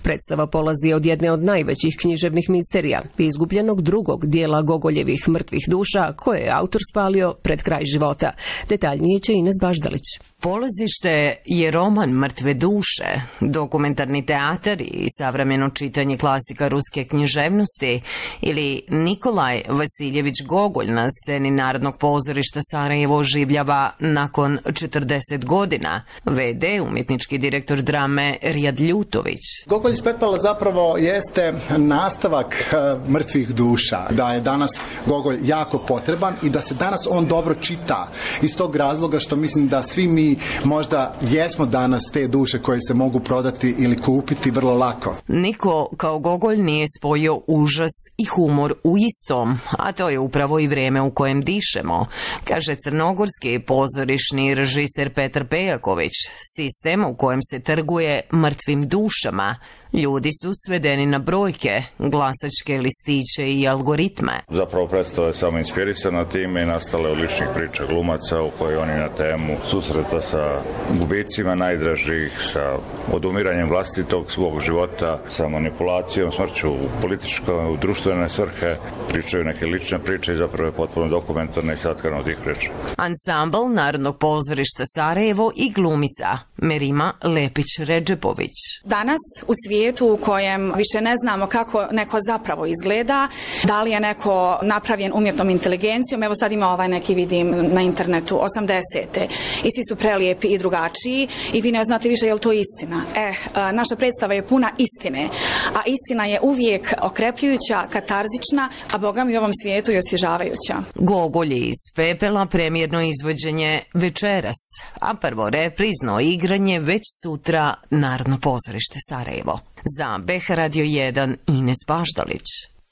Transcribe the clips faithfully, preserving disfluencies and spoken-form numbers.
Predstava polazi od jedne od najvećih književnih misterija, izgubljenog drugog dijela Gogoljevih mrtvih duša, koje je autor spalio pred kraj života. Detaljnije će Ines Baždalić. Polazište je roman Mrtve duše, dokumentarni teatar i savremeno čitanje klasika ruske književnosti ili Nikolaj Vasiljević Gogolj na sceni Narodnog pozorišta Sarajevo oživljava nakon četrdeset godina, ve de umjetnički direktor drame Rijad Ljutović. Gogolj iz pepela zapravo jeste nastavak uh, Mrtvih duša, da je danas Gogolj jako potreban i da se danas on dobro čita iz tog razloga što mislim da svi mi možda jesmo danas te duše koje se mogu prodati ili kupiti vrlo lako. Niko kao Gogolj nije spojio užas i humor u istom, a to je upravo i vrijeme u kojem dišemo, kaže crnogorski pozorišni režiser Petar Pejaković. Sistem u kojem se trguje mrtvim dušama, ljudi su svedeni na brojke, glasačke listiće i algoritme. Zapravo predstava je samo inspirisana time i nastala od ličnih priča glumaca u kojoj oni na temu susreta sa gubicima najdražih, sa odumiranjem vlastitog svog života, sa manipulacijom, smrću u političke, u društvene svrhe, pričaju neke lične priče i zapravo je potpuno dokumentarna i satkana od tih priča. Ansambl Narodnog pozorišta Sarajevo i glumica Merima Lepić-Redžepović. Danas u svijetu u kojem više ne znamo kako neko zapravo izgleda, da li je neko napravljen umjetnom inteligencijom, evo sad ima ovaj neki vidim na internetu osamdesete i svi su prelijepi i drugačiji i vi ne znate više je li to istina. Eh, naša predstava je puna istine, a istina je uvijek okrepljujuća, katarzična, a Boga mi u ovom svijetu i osvježavajuća. Gogolj iz pepela premijerno izvođenje večeras, a prvo reprizno igranje već sutra Narodno pozorište Sarajevo. Za be ha Radio jedan Ines Baždalić.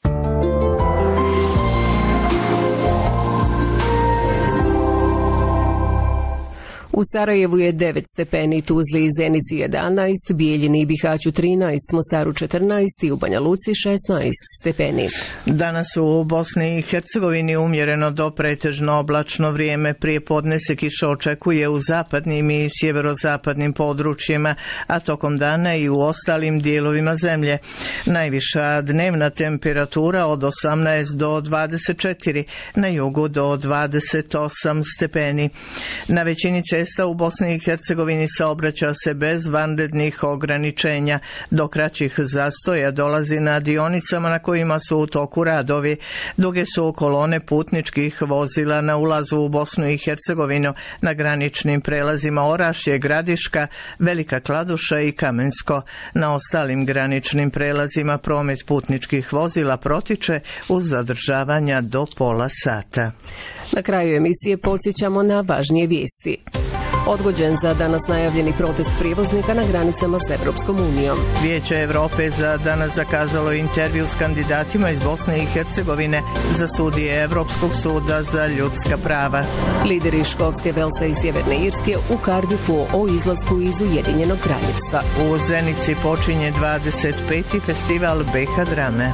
U Sarajevu je devet stepeni, Tuzli i Zenici jedanaest, Bijeljini i Bihaću trinaest, Mostaru četrnaest i u Banja Luci šesnaest stepeni. Danas u Bosni i Hercegovini umjereno do pretežno oblačno vrijeme. Prije podne se kiša očekuje u zapadnim i sjeverozapadnim područjima, a tokom dana i u ostalim dijelovima zemlje. Najviša dnevna temperatura od osamnaest do dvadeset četiri, na jugu do dvadeset osam stepeni. Na većini cesta u Bosni i Hercegovini saobraća se bez vanrednih ograničenja. Do kraćih zastoja dolazi na dionicama na kojima su u toku radovi. Duge su kolone putničkih vozila na ulazu u Bosnu i Hercegovinu na graničnim prelazima Orašje, Gradiška, Velika Kladuša i Kamensko. Na ostalim graničnim prelazima promet putničkih vozila protiče uz zadržavanja do pola sata. Na kraju emisije podsjećamo na važnije vijesti. Odgođen za danas najavljeni protest prijevoznika na granicama s Evropskom unijom. Vijeće Europe za danas zakazalo intervju s kandidatima iz Bosne i Hercegovine za sudije Evropskog suda za ljudska prava. Lideri Škotske, Velsa i Sjeverne Irske u Cardiffu o izlasku iz Ujedinjenog kraljevstva. U Zenici počinje dvadeset peti festival be ha drame.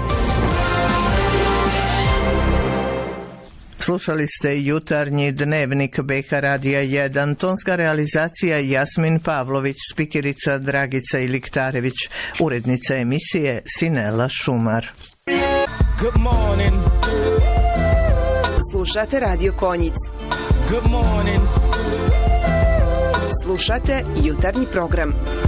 Slušali ste jutarnji dnevnik be ha Radija jedan, tonska realizacija Jasmin Pavlović, spikerica Dragica Iliktarević, urednica emisije Sinela Šumar. Good morning. Slušate Radio Konjic. Good morning. Slušate jutarnji program.